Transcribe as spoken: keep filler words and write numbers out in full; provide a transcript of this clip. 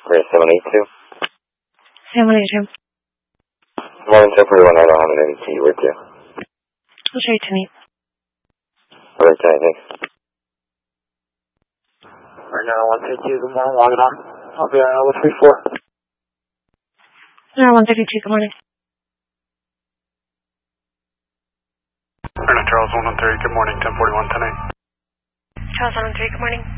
We're at seven eight two. seven eight two. Morning, Jeff, one nine one hundred eighty, with you. I'll show you to me. Alright, thanks. Right now, one thirty-two, good morning, logging on. I'll be on level three four. No, one thirty-two, good morning. Charles one one three, good morning, ten forty-one, ten eight. Charles one one three, good morning.